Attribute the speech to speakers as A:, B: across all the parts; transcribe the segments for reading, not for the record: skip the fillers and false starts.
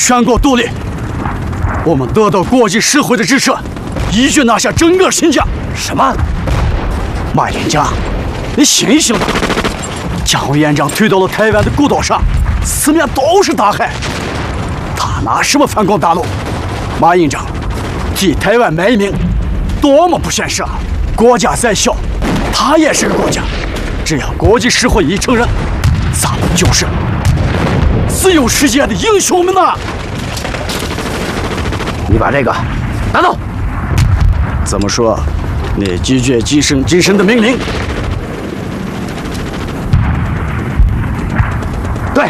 A: 全国独立，我们得到国际社会的支持，一举拿下整个新疆。
B: 什么？
A: 马连江，你醒一醒吧！蒋委员长推到了台湾的孤岛上，四面都是大海，他拿什么反攻大陆？马营长替台湾卖命，多么不现实啊！国家再小，他也是个国家，只要国际社会一承认，咱们就是自由世界的英雄们呐！
B: 你把这个拿走。
A: 怎么说？你拒绝继承晋升的命令？
B: 对。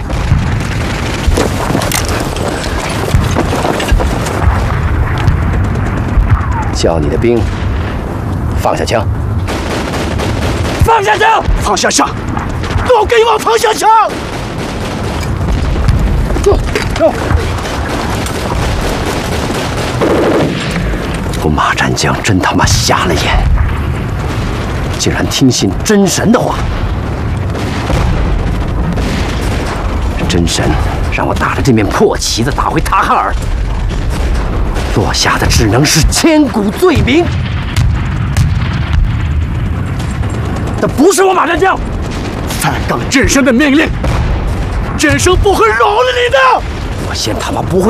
B: 叫你的兵放下枪。放下枪！
A: 放下枪！都给我放下枪！
B: 走。我马占江真他妈瞎了眼，竟然听信真神的话。这真神让我打着这面破旗子打回塔哈尔，落下的只能是千古罪名。那不是我马占江
A: 反抗真神的命令，真神不会饶了你的！
B: 我先他妈不会